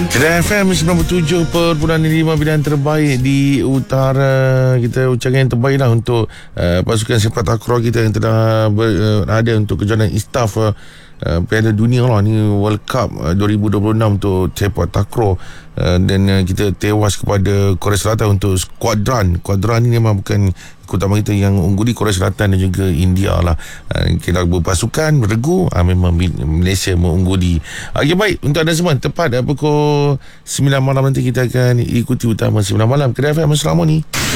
Kedai FM 97.5 pilihan terbaik di utara. Kita ucapkan yang terbaik lah untuk pasukan sepak takraw kita yang telah berada untuk kejohanan Istaf Piala Dunia lah. Ni World Cup 2026 untuk sepak takraw. Dan kita tewas kepada Korea Selatan untuk skuadran ni memang bukan utama kita yang ungguli Korea Selatan dan juga India lah. Kita berpasukan beregu, memang Malaysia mengungguli. Okay, baik, untuk anda semua tepat pukul 9 malam nanti kita akan ikuti utama 9 malam Kedai FM selama ni.